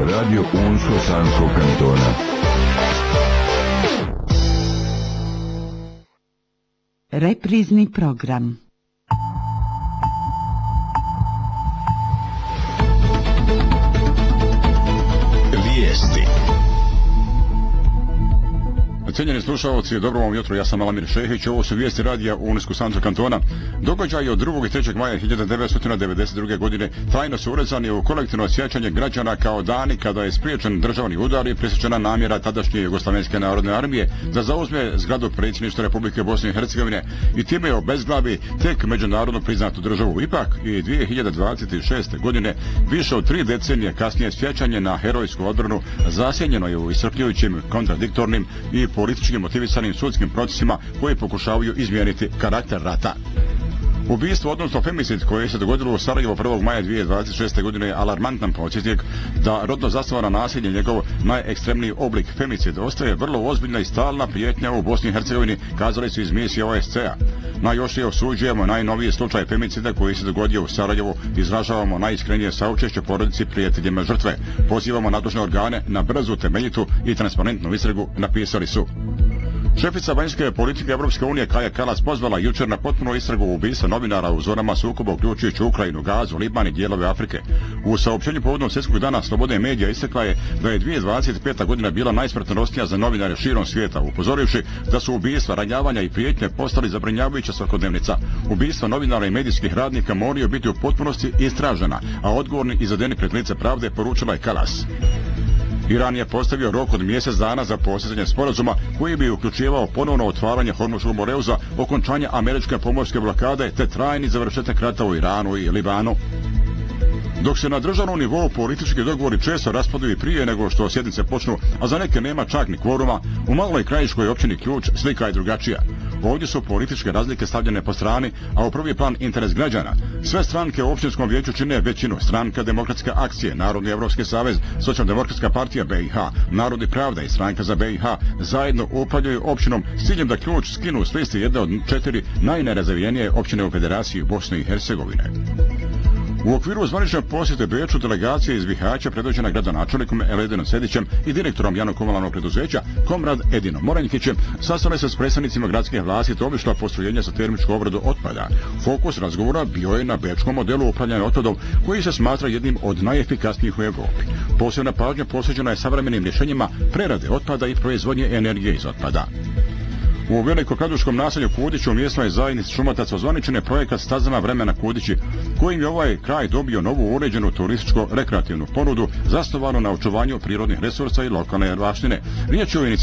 Radio Unsko Sanskog kantona. Reprizni program. Vijesti. Cijenjeni slušalci, dobro vam jutro, ja sam Alamir Šehić, ovo su vijesti radija Unskog Sanskog kantona. Događaji od 2. i 3. maja 1992. godine trajno su urezani u kolektivno sjećanje građana kao dani kada je spriječen državni udar i presječena namjera tadašnje Jugoslavenske narodne armije da zauzme zgradu predsjedništva Republike Bosne i Hercegovine i time obezglavi tek međunarodno priznatu državu. Ipak i 2026. godine, više od 3 decenije kasnije, sjećanje na herojsku odbranu zasjenjeno je u iscrpljujućim, kontradiktornim i politički motivisanim sudskim procesima koji pokušavaju izmijeniti karakter rata. Ubistvo, odnosno femicid, koje se dogodilo u Sarajevu 1. maja 2026. godine je alarmantan podsjetnik da rodno zasnovano nasilje, njegov najekstremniji oblik femicid, ostaje vrlo ozbiljna i stalna prijetnja u Bosni i Hercegovini, kazali su iz misije OSCE-a. Najoštrije osuđujemo najnoviji slučaj femicida koji se dogodio u Sarajevu, izražavamo najiskrenije saučešće porodici, prijateljima žrtve. Pozivamo nadležne organe na brzu, temeljitu i transparentnu istragu, napisali su. Šefica vanjske politike Evropske unije Kaja Kallas pozvala jučer na potpunu istragu ubistva novinara u zonama sukoba uključujući Ukrajinu, Gazu, Liban i dijelove Afrike. U saopćenju povodom Svjetskog dana slobode medija istakla je da je 2025. godina bila najsmrtonosnija za novinare širom svijeta, upozorivši da su ubistva, ranjavanja i prijetnje postali zabrinjavajuća svakodnevnica. Ubistva novinara i medijskih radnika moraju biti u potpunosti istražena, a odgovorni izvedeni pred lice pravde, poručila je Kallas. Iran je postavio rok od mjesec dana za postizanje sporazuma koji bi uključivao ponovno otvaranje Hormuzskog moreuza, okončanje američke pomorske blokade te trajni završetak rata u Iranu i Libanu. Dok se na državnom nivou politički dogovori često raspadaju i prije nego što sjednice počnu, a za neke nema čak ni kvoruma, u maloj krajiškoj općini Ključ slika je drugačija. Ovdje su političke razlike stavljene po strani, a u prvi plan interes građana. Sve stranke u općinskom vijeću čine većinu: Stranka demokratske akcije, Narodni evropski savez, Socijaldemokratska partija BiH, Narod i pravda i Stranka za BiH zajedno upravljaju općinom s ciljem da Ključ skinu s liste jedne od 4 najnerazvijenije općine u Federaciji Bosne i Hercegovine. U okviru zvanične posjete Beču delegacija iz Bihaća predvođena gradonačelnikom Eledinom Sedićem i direktorom javnog komunalnog preduzeća Komrad Edinom Moranjkićem sastale se s predstavnicima gradske vlasti te obišla postrojenja za termičku obradu otpada. Fokus razgovora bio je na bečkom modelu upravljanja otpadom koji se smatra jednim od najefikasnijih u Evropi. Posebna pažnja posvećena je savremenim rješenjima prerade otpada i proizvodnje energije iz otpada. U velikokladuškom naselju Kudići u mjesnoj zajednici šumataca ozvaničen je projekat Stazama vremena Kudići, kojim je ovaj kraj dobio novu uređenu turističko-rekreativnu ponudu zasnovanu na očuvanju prirodnih resursa i lokalne baštine. Riječ je o